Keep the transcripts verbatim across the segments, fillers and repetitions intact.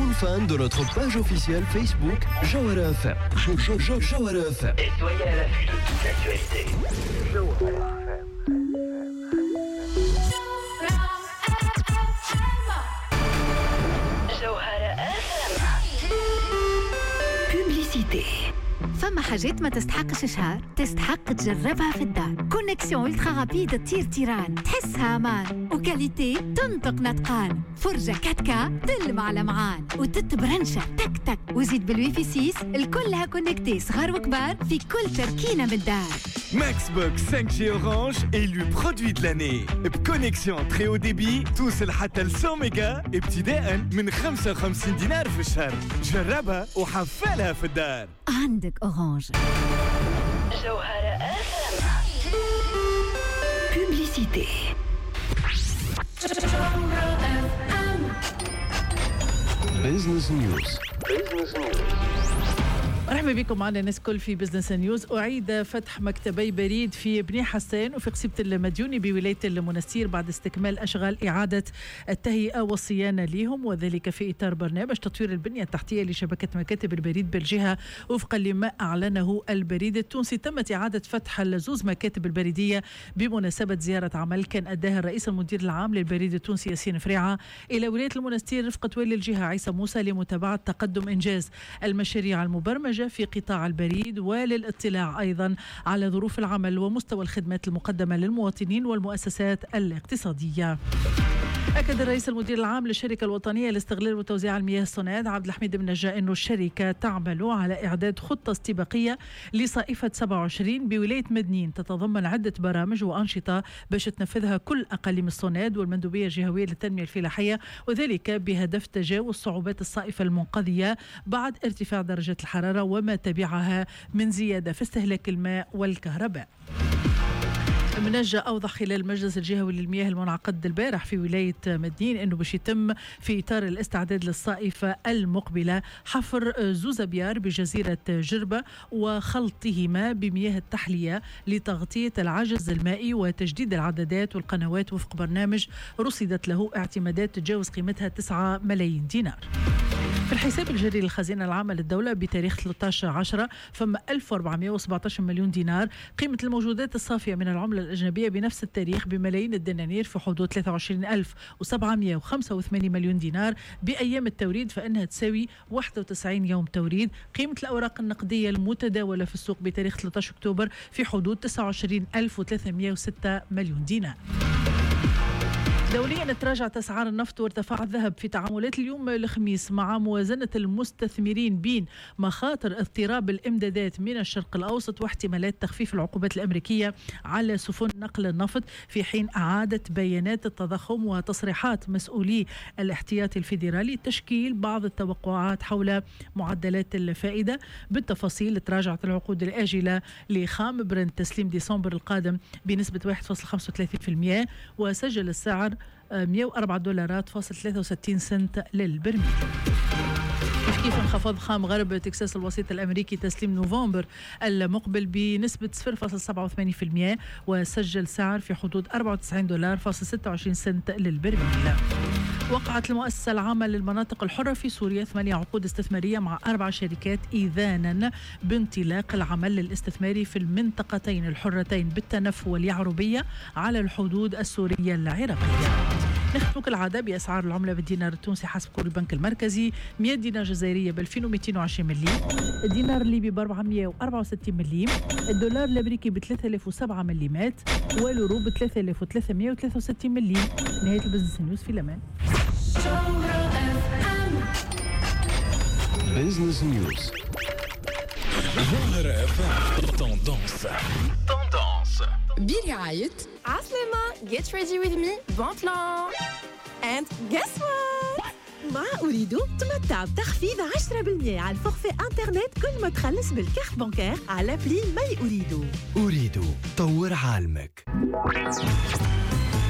une fan de notre page officielle Facebook Jawhara F M. Jo, jo, jo, Jawhara F M. Et soyez à l'affût de toute l'actualité. Jawhara F M. Publicité. فما حاجات ما تستحقش شهر تستحق تجربها في الدار. كونكسيون الترا رابيد تطير تيران تحسها امان وكاليتي تنطق نطقان. فرجة كاتكا تلمع لمعان وتتبرنشة تك تك وزيد بالويفي ستة الكلها كونكتي صغار وكبار في كل تركينة من الدار. Maxbox cinq G Orange élu produit de l'année. Connexion très haut débit توصل حتى ل cent mégas ابتداء من خمسة وخمسين دينار في الشهر. جربها وحفلها في الدار. عندك أورانج. جوهرة اف ام. Publicité. Business News. Business News. مرحبا بكم معنا ناس كل في بزنس نيوز. أعيد فتح مكتبي بريد في بني حسان وفي قصيبة المديوني بولاية المنستير بعد استكمال أشغال إعادة التهيئة والصيانة لهم، وذلك في إطار برنامج تطوير البنية التحتية لشبكة مكاتب البريد بالجهة. وفقا لما أعلنه البريد التونسي تمت إعادة فتح الزوز مكاتب البريدية بمناسبة زيارة عمل كان أداها الرئيس المدير العام للبريد التونسي ياسين فريعة إلى ولاية المنستير رفقة والي الجهة عيسى موسى لمتابعة تقدم إنجاز المشاريع المبرمجة في قطاع البريد وللاطلاع أيضا على ظروف العمل ومستوى الخدمات المقدمة للمواطنين والمؤسسات الاقتصادية. أكد الرئيس المدير العام للشركة الوطنية لاستغلال وتوزيع المياه الصناعد عبد الحميد بن نجاء أن الشركة تعمل على إعداد خطة استباقية لصائفة سبعة وعشرين بولاية مدنين تتضمن عدة برامج وأنشطة باش تنفذها كل أقاليم الصناد والمندوبية الجهوية للتنمية الفلاحية، وذلك بهدف تجاوز صعوبات الصائفة المنقضية بعد ارتفاع درجة الحرارة وما تبعها من زيادة في استهلاك الماء والكهرباء. منجة أوضح خلال المجلس الجهوي للمياه المنعقد البارح في ولاية مدنين أنه باش يتم في إطار الاستعداد للصائفة المقبلة حفر زوز أبيار بجزيرة جربة وخلطهما بمياه التحلية لتغطية العجز المائي وتجديد العدادات والقنوات وفق برنامج رصدت له اعتمادات تتجاوز قيمتها تسعة ملايين دينار. في الحساب الجاري للخزينة العامة للدولة بتاريخ ثلاثة عشر عشرة فما ألف وأربعمائة وسبعة عشر مليون دينار قيمة الموجودات الصافية من العملة الأجنبية بنفس التاريخ بملايين الدنانير في حدود ثلاثة وعشرين ألف وسبعمائة وخمسة وثمانين مليون دينار. بأيام التوريد فإنها تساوي واحد وتسعين يوم توريد. قيمة الأوراق النقدية المتداولة في السوق بتاريخ ثلاثة عشر أكتوبر في حدود تسعة وعشرين ألف وثلاثمائة وستة مليون دينار. دوليا تراجعت أسعار النفط وارتفع الذهب في تعاملات اليوم الخميس مع موازنة المستثمرين بين مخاطر اضطراب الإمدادات من الشرق الأوسط واحتمالات تخفيف العقوبات الأمريكية على سفن نقل النفط، في حين أعادت بيانات التضخم وتصريحات مسؤولي الاحتياطي الفيدرالي تشكيل بعض التوقعات حول معدلات الفائدة. بالتفاصيل تراجعت العقود الآجلة لخام برنت تسليم ديسمبر القادم بنسبة واحد فاصلة خمسة وثلاثين بالمئة وسجل السعر مئة وأربعة دولارات فاصل ثلاثة وستين سنت للبرميل. كيف انخفض خام غرب تكساس الوسيط الأمريكي تسليم نوفمبر المقبل بنسبة صفر فاصلة سبعة وثمانين بالمئة وسجل سعر في حدود أربعة وتسعين دولار فاصل ستة وعشرين سنت للبرميل. وقعت المؤسسة العامة للمناطق الحرة في سوريا ثمانية عقود استثمارية مع أربع شركات إذانا بانطلاق العمل الاستثماري في المنطقتين الحرتين بالتنف واليعربية على الحدود السورية العراقية. نختم كالعادة بأسعار العملة بالدينار التونسي حسب كور البنك المركزي مئة دينار جزائرية ب ألفين ومئتين وعشرين مليم، الدينار الليبي ب أربعمئة وأربعة وستين مليم، الدولار الأمريكي ب ثلاثة آلاف وسبعة مليمات واليورو ب ثلاثة آلاف وثلاثمئة وثلاثة وستين مليم. نهاية البزنس نيوز في الأمان. Business News. جوهرة اف ام تندانس تندانس برعاية عسلامة. Get ready with me. Bon plan. And guess what? مع أريدو تمتع بتخفيض عشرة بالمئة على الفورفي انترنت كل ما تخلص بالكارت بانكير على بلي ماي أريدو. أريدو طور عالمك.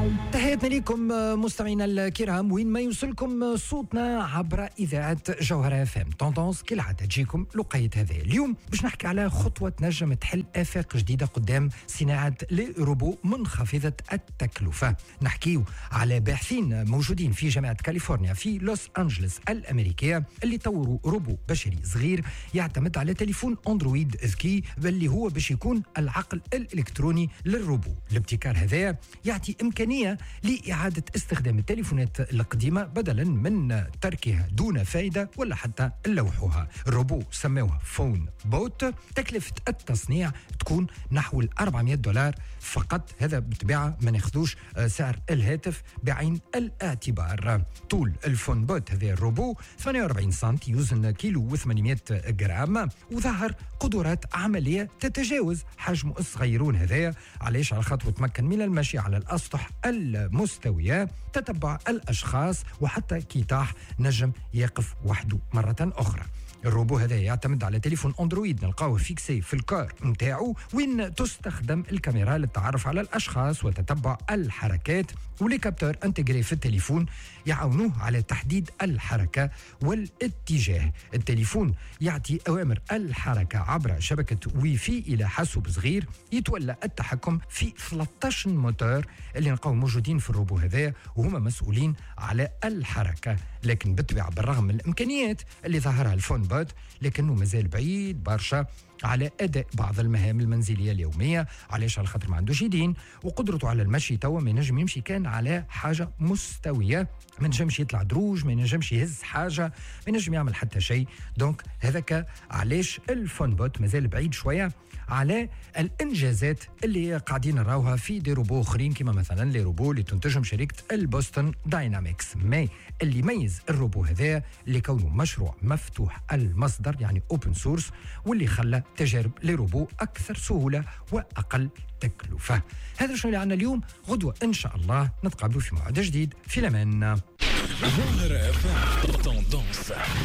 تحياتنا لكم مستمعينا الكرام وين ما يوصلكم صوتنا عبر إذاعة جوهرة اف ام. توندونس كالعادة تجيكم لقية هذا اليوم باش نحكي على خطوة تنجم تحل آفاق جديدة قدام صناعة لي روبو منخفضة التكلفة. نحكيو على باحثين موجودين في جامعة كاليفورنيا في لوس أنجلوس الأمريكية اللي طوروا روبو بشري صغير يعتمد على تليفون أندرويد ذكي اللي هو باش يكون العقل الإلكتروني للروبو. الابتكار هذا يعطي إمكانية لإعادة استخدام التليفونات القديمة بدلا من تركها دون فائدة ولا حتى لوحها. الروبو سموه فون بوت. تكلفة التصنيع تكون نحو أربعمائة دولار فقط. هذا بالطبيعة ما ناخذوش سعر الهاتف بعين الاعتبار. طول الفون بوت هذا الروبو ثمانية وأربعين سنتي يوزن كيلو وثمانمائة جرام وظهر قدرات عملية تتجاوز حجم الصغيرون هذايا. علاش؟ على خاطر تمكن من المشي على الأسطح المستوية، تتبع الأشخاص وحتى كي طاح نجم يقف وحده مرة أخرى. الروبو هذا يعتمد على تليفون أندرويد نلقاوه فيكسي في الكار متاعو وين تستخدم الكاميرا للتعرف على الأشخاص وتتبع الحركات، ولي كابتور انتجري في التليفون يعاونوه على تحديد الحركة والاتجاه. التليفون يعطي أوامر الحركة عبر شبكة واي فاي إلى حاسوب صغير يتولى التحكم في ثلاثة عشر موتور اللي نلقاو موجودين في الروبو هذا وهما مسؤولين على الحركة. لكن بالطبيعة بالرغم من الإمكانيات اللي ظهرها الفون بوت لكنه مازال بعيد برشا على أداء بعض المهام المنزلية اليومية. علاش؟ على خاطر ما عندوش يدين وقدرته على المشي توا ما ينجم يمشي كان على حاجة مستوية، ما ينجمش يطلع دروج، ما ينجمش يهز حاجة، ما ينجم يعمل حتى شيء. دونك هذاك علاش الفون بوت مازال بعيد شوية على الانجازات اللي قاعدين نراوها في دي روبو اخرين كما مثلا لي روبو اللي تنتجهم شركه البوستون داينامكس. مي اللي يميز الروبو هذا اللي كونه مشروع مفتوح المصدر يعني اوبن سورس واللي خلى تجارب لي روبو اكثر سهوله واقل تكلفه. هذا شنو اللي عندنا اليوم. غدوه ان شاء الله نتقابلوا في موعد جديد. في الامان.